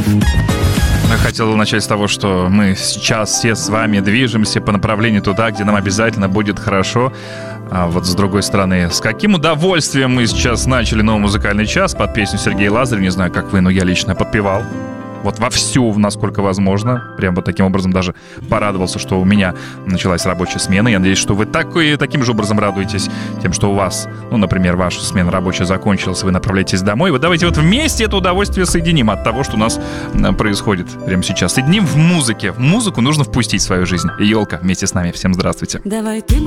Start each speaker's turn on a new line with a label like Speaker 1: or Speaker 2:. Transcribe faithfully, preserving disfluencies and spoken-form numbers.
Speaker 1: Я хотел начать с того, что мы сейчас все с вами движемся по направлению туда, где нам обязательно будет хорошо. А вот с другой стороны, с каким удовольствием мы сейчас начали новый музыкальный час под песню Сергея Лазарева. Не знаю, как вы, но я лично подпевал. Вот вовсю, насколько возможно. Прям вот таким образом даже порадовался, что у меня началась рабочая смена. Я надеюсь, что вы такой, таким же образом радуетесь тем, что у вас, ну, например, ваша смена рабочая закончилась, вы направляетесь домой. Вот давайте вот вместе это удовольствие соединим от того, что у нас происходит прямо сейчас. Соединим в музыке. В музыку нужно впустить в свою жизнь. Елка вместе с нами. Всем здравствуйте.
Speaker 2: Давай ты